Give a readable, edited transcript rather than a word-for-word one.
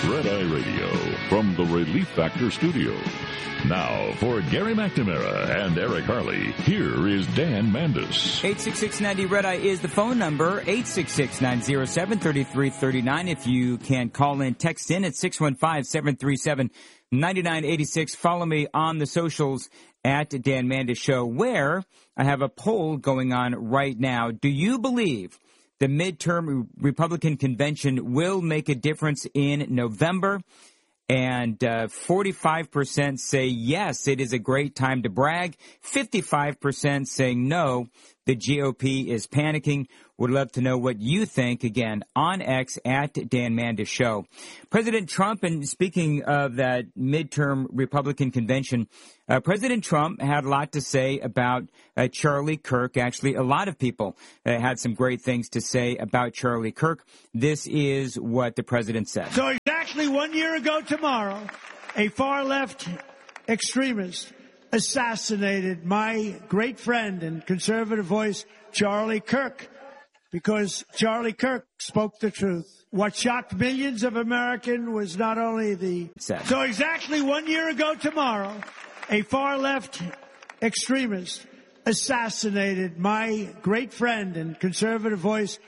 Red Eye Radio from the Relief Factor Studios. Now, for Gary McNamara and Eric Harley, here is Dan Mandis. 866-90 Red Eye is the phone number, 866-907-3339. If you can call in, text in at 615-737-9986. Follow me on the socials at Dan Mandis Show, where I have a poll going on right now. Do you believe the midterm Republican convention will make a difference in November? And 45% say yes, it is a great time to brag. 55% saying no, the GOP is panicking. Would love to know what you think. Again, on X at Dan Mandis Show. President Trump, and speaking of that midterm Republican convention, President Trump had a lot to say about Charlie Kirk. Actually, a lot of people had some great things to say about Charlie Kirk. This is what the president said. So exactly 1 year ago tomorrow, a far-left extremist assassinated my great friend and conservative voice, Charlie Kirk, because Charlie Kirk spoke the truth. What shocked millions of Americans was not only the... So exactly 1 year ago tomorrow, a far-left extremist assassinated my great friend and conservative voice,